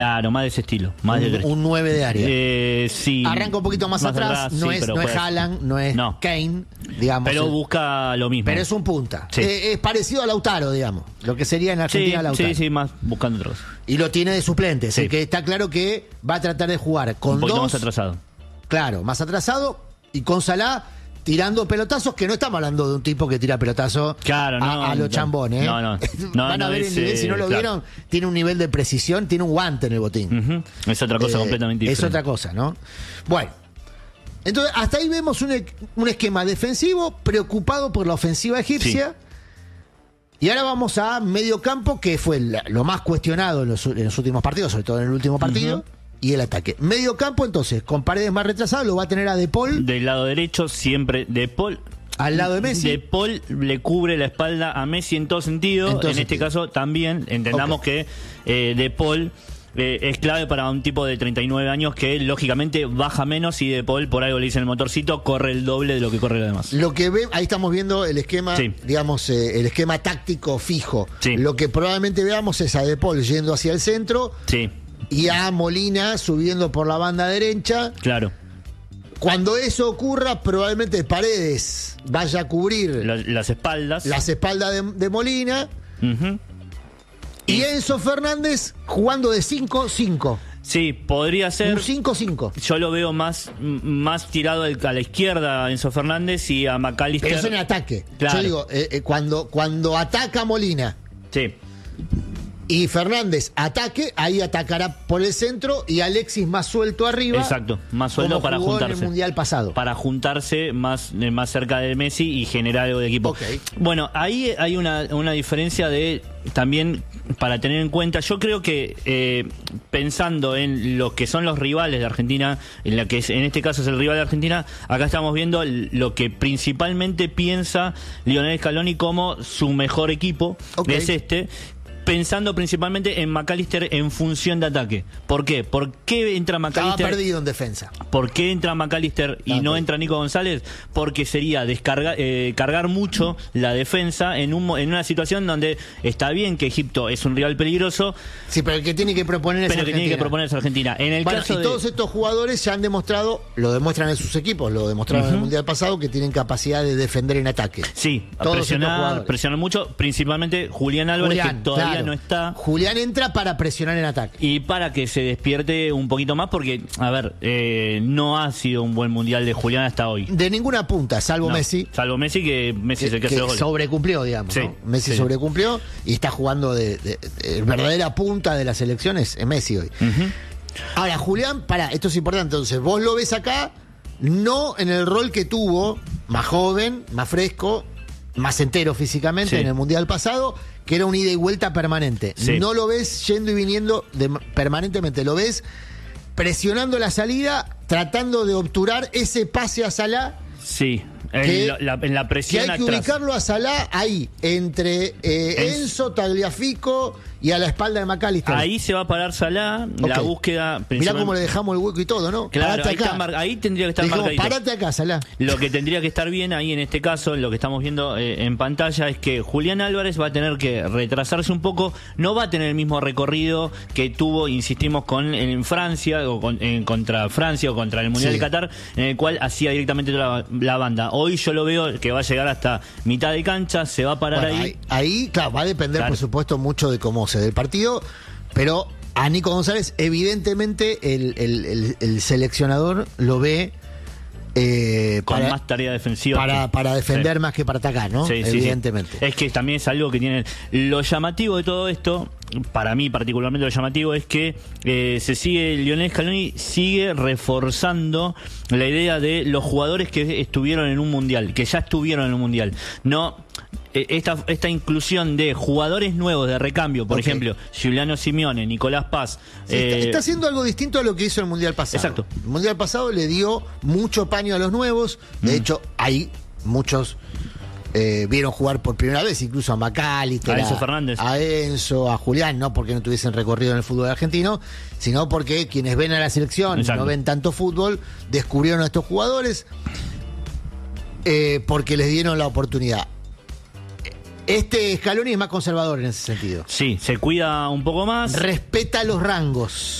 Claro, más de ese estilo. Más un 9 de área. Sí. Arranca un poquito más atrás, no es Haaland, no es Kane, digamos. Pero busca lo mismo. Pero es un punta. Sí. Es parecido a Lautaro, digamos. Lo que sería en Argentina Lautaro. Sí, más buscando otra cosa. Y lo tiene de suplente, Sí. que está claro que va a tratar de jugar con un poquito dos. más atrasado. Claro, más atrasado. Y con Salah tirando pelotazos, que no estamos hablando de un tipo que tira pelotazos a los chambones. No. Van a ver el nivel, si no lo vieron, tiene un nivel de precisión, tiene un guante en el botín. Es otra cosa completamente diferente. Es otra cosa, ¿no? Bueno, entonces hasta ahí vemos un esquema defensivo preocupado por la ofensiva egipcia. Sí. Y ahora vamos a medio campo, que fue lo más cuestionado en los últimos partidos, sobre todo en el último partido. Y el ataque. Medio campo, entonces, con Paredes más retrasado, lo va a tener a De Paul. Del lado derecho, siempre De Paul. Al lado de Messi. De Paul le cubre la espalda a Messi en todo sentido. En este caso también entendamos que De Paul es clave para un tipo de 39 años que lógicamente baja menos, y De Paul, por algo le dicen el motorcito, corre el doble de lo que corre lo demás. Lo que ahí estamos viendo el esquema, digamos, el esquema táctico fijo. Sí. Lo que probablemente veamos es a De Paul yendo hacia el centro. Sí. Y a Molina subiendo por la banda derecha. Claro. Cuando eso ocurra, probablemente Paredes vaya a cubrir las espaldas. Las espaldas de Molina. Y Enzo Fernández jugando de 5-5. Sí, podría ser. Un 5-5. Yo lo veo más tirado a la izquierda a Enzo Fernández y a McAllister. Pero eso en ataque. Claro. Yo digo, cuando ataca Molina. Sí. Y Fernández ataque, ahí atacará por el centro y Alexis más suelto arriba. Exacto, más suelto para juntarse. En el Mundial pasado. Para juntarse más cerca de Messi y generar algo de equipo. Okay. Bueno, ahí hay una diferencia también para tener en cuenta. Yo creo que pensando en lo que son los rivales de Argentina, en este caso es el rival de Argentina, acá estamos viendo lo que principalmente piensa Lionel Scaloni como su mejor equipo, que es pensando principalmente en McAllister en función de ataque. ¿Por qué? ¿Por qué entra McAllister? Estaba perdido en defensa. ¿Por qué entra McAllister y no entra Nico González? Porque sería cargar mucho la defensa en una situación donde está bien que Egipto es un rival peligroso. Sí, pero el que tiene que proponer es Argentina. En el caso y todos estos jugadores ya han demostrado, lo demuestran en sus equipos, lo demostraron en el Mundial pasado, que tienen capacidad de defender en ataque. Sí, presionar mucho, principalmente Julián Álvarez, que todavía no está. Julián entra para presionar en ataque. Y para que se despierte un poquito más, porque, a ver, no ha sido un buen mundial de Julián hasta hoy. De ninguna punta, salvo Messi. Salvo Messi, que Messi es el que hace los goles. Sobrecumplió, digamos. Sí, ¿no? Messi sobrecumplió y está jugando de verdadera punta de las elecciones, es Messi hoy. Ahora, Julián, esto es importante, entonces, vos lo ves acá, no en el rol que tuvo, más joven, más fresco, más entero físicamente en el Mundial pasado, que era un ida y vuelta permanente. No lo ves yendo y viniendo permanentemente, lo ves presionando la salida, tratando de obturar ese pase a Salah. Sí, en la presión que hay que ubicarlo a Salah ahí, entre Enzo, Tagliafico y a la espalda de McAllister. Ahí se va a parar Salah, la búsqueda. Mirá cómo le dejamos el hueco y todo, ¿no? Claro, ahí tendría que estar marcadito. Parate acá, Salah. Lo que tendría que estar bien ahí en este caso, lo que estamos viendo en pantalla, es que Julián Álvarez va a tener que retrasarse un poco, no va a tener el mismo recorrido que tuvo, insistimos, en Francia, o contra Francia o contra el Mundial de Qatar, en el cual hacía directamente toda la banda. Hoy yo lo veo que va a llegar hasta mitad de cancha, se va a parar ahí. Ahí, claro, va a depender, por supuesto, mucho de cómo se dé el partido, pero a Nico González, evidentemente, el seleccionador lo ve con más tarea defensiva para defender más que para atacar, ¿no? Sí, evidentemente. Es que también es algo que tiene. Lo llamativo de todo esto, para mí particularmente lo llamativo, es que Lionel Scaloni sigue reforzando la idea de los jugadores que estuvieron en un mundial, que ya estuvieron en un mundial. No, esta inclusión de jugadores nuevos de recambio, por ejemplo, Giuliano Simeone, Nicolás Paz. Está haciendo algo distinto a lo que hizo el Mundial pasado. Exacto. El Mundial pasado le dio mucho paño a los nuevos. De hecho, hay muchos vieron jugar por primera vez, incluso a McAllister, a Enzo Fernández, a Enzo, a Julián, no porque no tuviesen recorrido en el fútbol argentino, sino porque quienes ven a la selección y no ven tanto fútbol, descubrieron a estos jugadores porque les dieron la oportunidad. Scaloni es más conservador en ese sentido. Sí, se cuida un poco más. Respeta los rangos.